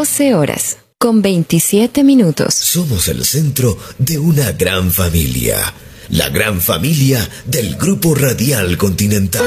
12 horas, con 27 minutos. Somos el centro de una gran familia. La gran familia del Grupo Radial Continental.